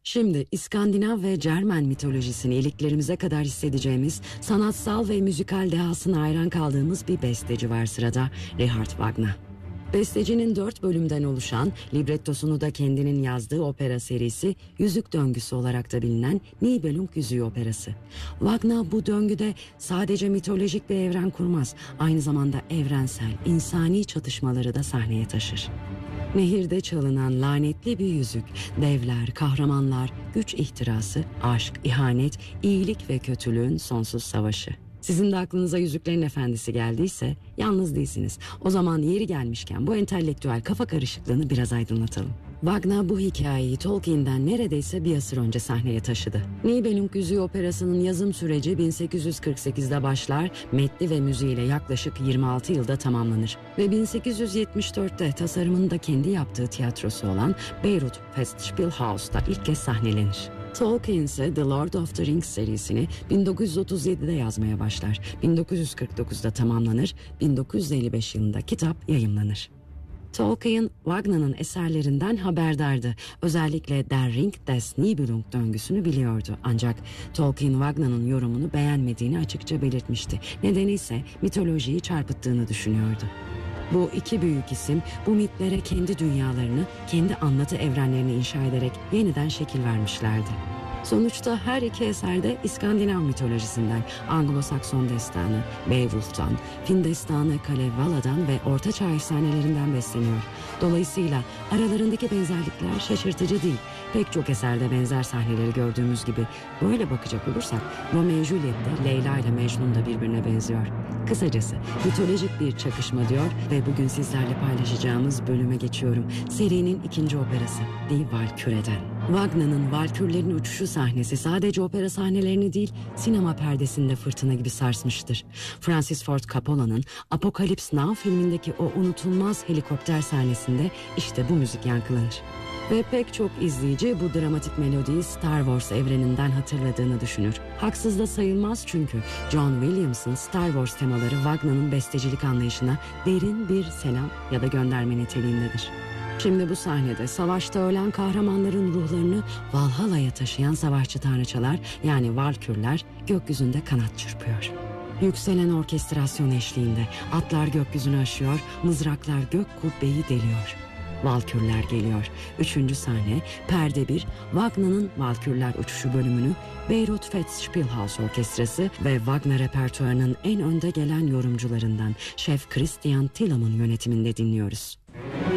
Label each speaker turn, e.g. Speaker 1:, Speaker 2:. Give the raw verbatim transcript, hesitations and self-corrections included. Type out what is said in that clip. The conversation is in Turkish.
Speaker 1: Şimdi İskandinav ve Cermen mitolojisini iliklerimize kadar hissedeceğimiz, sanatsal ve müzikal dehasına hayran kaldığımız bir besteci var sırada, Richard Wagner. Bestecinin dört bölümden oluşan, librettosunu da kendinin yazdığı opera serisi Yüzük Döngüsü olarak da bilinen Nibelung Yüzüğü Operası. Wagner bu döngüde sadece mitolojik bir evren kurmaz, aynı zamanda evrensel, insani çatışmaları da sahneye taşır. Nehirde çalınan lanetli bir yüzük, devler, kahramanlar, güç ihtirası, aşk, ihanet, iyilik ve kötülüğün sonsuz savaşı. Sizin de aklınıza Yüzüklerin Efendisi geldiyse yalnız değilsiniz. O zaman yeri gelmişken bu entelektüel kafa karışıklığını biraz aydınlatalım. Wagner bu hikayeyi Tolkien'den neredeyse bir asır önce sahneye taşıdı. Nibelung Yüzüğü Operası'nın yazım süreci bin sekiz yüz kırk sekizde başlar, metni ve müziğiyle yaklaşık yirmi altı yılda tamamlanır. Ve bin sekiz yüz yetmiş dörtte tasarımını da kendi yaptığı tiyatrosu olan Bayreuth Festspielhaus'ta ilk kez sahnelenir. Tolkien ise The Lord of the Rings serisini bin dokuz yüz otuz yedide yazmaya başlar. bin dokuz yüz kırk dokuzda tamamlanır, bin dokuz yüz elli beş yılında kitap yayımlanır. Tolkien, Wagner'ın eserlerinden haberdardı. Özellikle Der Ring des Nibelung döngüsünü biliyordu. Ancak Tolkien, Wagner'ın yorumunu beğenmediğini açıkça belirtmişti. Nedeni ise mitolojiyi çarpıttığını düşünüyordu. Bu iki büyük isim bu mitlere kendi dünyalarını, kendi anlatı evrenlerini inşa ederek yeniden şekil vermişlerdi. Sonuçta her iki eserde İskandinav mitolojisinden, Anglo-Sakson destanı, Beowulf'tan, Fin destanı Kalevala'dan ve Ortaçağ efsanelerinden besleniyor. Dolayısıyla aralarındaki benzerlikler şaşırtıcı değil. Pek çok eserde benzer sahneleri gördüğümüz gibi böyle bakacak olursak Romeo Juliet'te Leyla ile Mecnun da birbirine benziyor. Kısacası mitolojik bir çakışma diyor ve bugün sizlerle paylaşacağımız bölüme geçiyorum. Serinin ikinci operası Die Walküre'den. Wagner'ın Valkürlerin uçuşu sahnesi sadece opera sahnelerini değil, sinema perdesinde fırtına gibi sarsmıştır. Francis Ford Coppola'nın Apocalypse Now filmindeki o unutulmaz helikopter sahnesinde işte bu müzik yankılanır. Ve pek çok izleyici bu dramatik melodiyi Star Wars evreninden hatırladığını düşünür. Haksız da sayılmaz çünkü John Williams'ın Star Wars temaları Wagner'ın bestecilik anlayışına derin bir selam ya da gönderme niteliğindedir. Şimdi bu sahnede savaşta ölen kahramanların ruhlarını Valhalla'ya taşıyan savaşçı tanrıçalar yani Valkürler gökyüzünde kanat çırpıyor. Yükselen orkestrasyon eşliğinde atlar gökyüzünü aşıyor, mızraklar gök kubbeyi deliyor. Valkürler geliyor. Üçüncü sahne perde bir, Wagner'ın Valkürler uçuşu bölümünü Bayreuth Festspielhaus Orkestrası ve Wagner repertuarının en önde gelen yorumcularından Şef Christian Tillam'ın yönetiminde dinliyoruz.